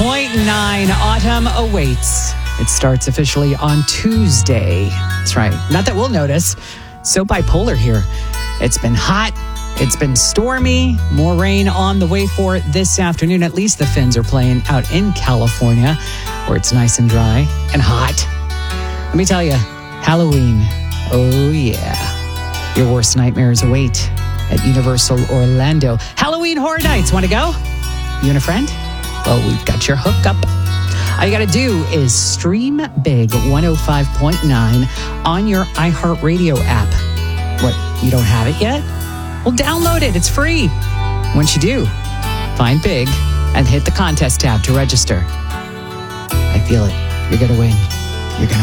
105.9. Autumn awaits. It starts officially on Tuesday. That's right. Not that we'll notice. So bipolar here. It's been hot. It's been stormy. More rain on the way for it this afternoon. At least the Finns are playing out in California, where it's nice and dry and hot. Let me tell you, Halloween. Oh, yeah. Your worst nightmares await at Universal Orlando. Halloween Horror Nights. Want to go? You and a friend? Well, we've got your hookup. All you got to do is stream Big 105.9 on your iHeartRadio app. What, you don't have it yet? Well, download it. It's free. Once you do, find Big and hit the contest tab to register. I feel it. You're going to win. You're going to